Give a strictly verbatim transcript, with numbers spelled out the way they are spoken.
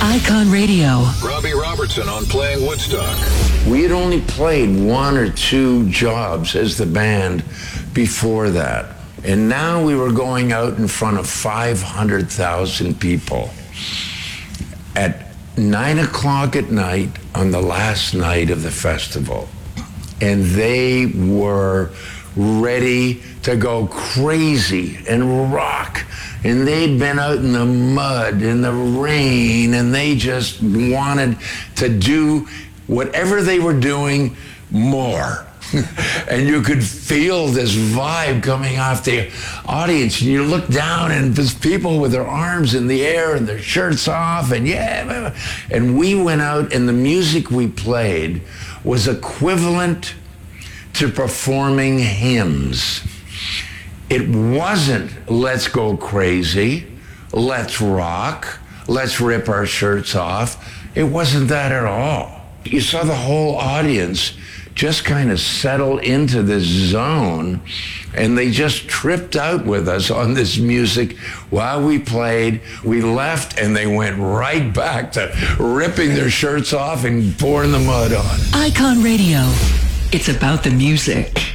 Icon Radio. Robbie Robertson on Playing Woodstock. We had only played one or two jobs as the band before that. And now we were going out in front of five hundred thousand people at nine o'clock at night on the last night of the festival. And they were ready to go crazy and rock. And they'd been out in the mud, in the rain, and they just wanted to do whatever they were doing more. And you could feel this vibe coming off the audience. And you look down and there's people with their arms in the air and their shirts off, and yeah. And we went out, and the music we played was equivalent to performing hymns. It wasn't let's go crazy, let's rock, let's rip our shirts off. It wasn't that at all. You saw the whole audience just kind of settle into this zone, and they just tripped out with us on this music while we played. We left, and they went right back to ripping their shirts off and pouring the mud on. Icon Radio. It's about the music.